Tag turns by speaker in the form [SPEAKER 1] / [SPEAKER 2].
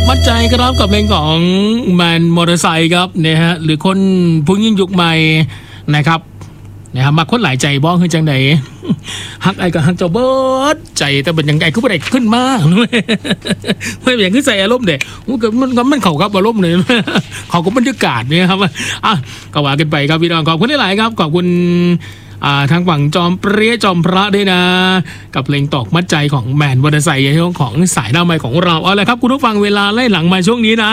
[SPEAKER 1] มัดใจครับกับเพลงของแมนมอเตอร์ไซค์ครับเนี่ยฮะหรือคนผู้ยิ่งยุคใหม่นะครับมาคนหลายใจบ้องคือจังไหนฮักไอ้กับฮักเจ้าเบิร์ดใจแต่เป็นยังไงคือบ่ได้ขึ้นมาไม่อย่างคือใส่อารมณ์เด็กมันเขาครับอารมณ์เลยเขาก็บรรยากาศเนี่ยครับก็ว่ากันไปครับพี่น้องขอบคุณหลายครับขอบคุณทางฝั่งจอมเปรี้ยจอมพระด้วยนะกับเพลงตอกมัดใจของแมนมอเตอร์ไซค์ของสายหน้าใหม่ของเราเอาละครับคุณผู้ฟังเวลาไล่หลังมาช่วงนี้นะ